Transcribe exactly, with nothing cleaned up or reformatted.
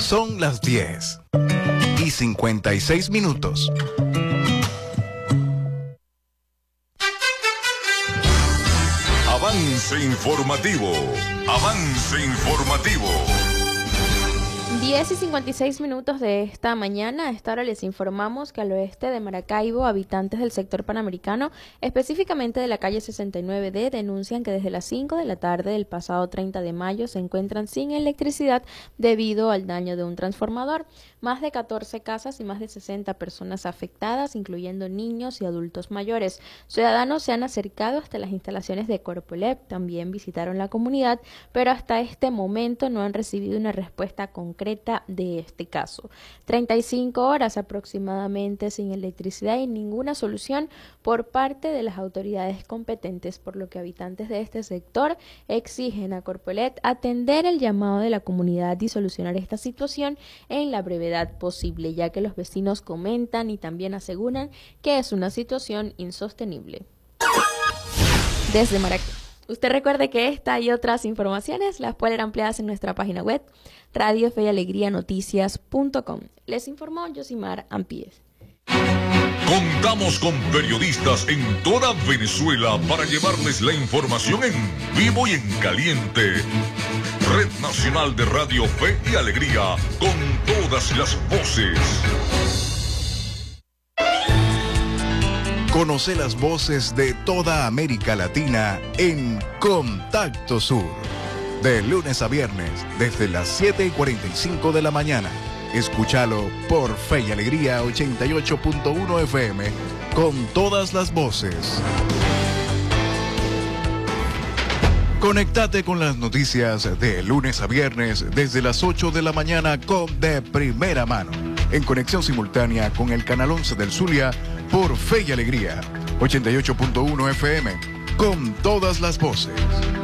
Son las diez y cincuenta y seis minutos. Avance informativo. Avance informativo. diez y cincuenta y seis minutos de esta mañana. A esta hora les informamos que al oeste de Maracaibo, habitantes del sector panamericano, específicamente de la calle sesenta y nueve D, denuncian que desde las cinco de la tarde del pasado treinta de mayo se encuentran sin electricidad debido al daño de un transformador. Más de catorce casas y más de sesenta personas afectadas, incluyendo niños y adultos mayores. Ciudadanos se han acercado hasta las instalaciones de Corpolep, también visitaron la comunidad, pero hasta este momento no han recibido una respuesta concreta de este caso. treinta y cinco horas aproximadamente sin electricidad y ninguna solución por parte de las autoridades competentes, por lo que habitantes de este sector exigen a Corpolet atender el llamado de la comunidad y solucionar esta situación en la brevedad posible, ya que los vecinos comentan y también aseguran que es una situación insostenible. Desde Maracaibo. Usted recuerde que esta y otras informaciones las pueden ver ampliadas en nuestra página web radio fe y alegría noticias punto com. Les informó Yosimar Ampíes. Contamos con periodistas en toda Venezuela para llevarles la información en vivo y en caliente. Red Nacional de Radio Fe y Alegría, con todas las voces. Conoce las voces de toda América Latina en Contacto Sur. De lunes a viernes, desde las siete y cuarenta y cinco de la mañana. Escúchalo por Fe y Alegría ochenta y ocho punto uno F M, con todas las voces. Conéctate con las noticias de lunes a viernes desde las ocho de la mañana con De Primera Mano, en conexión simultánea con el canal once del Zulia por Fe y Alegría ochenta y ocho punto uno F M, con todas las voces.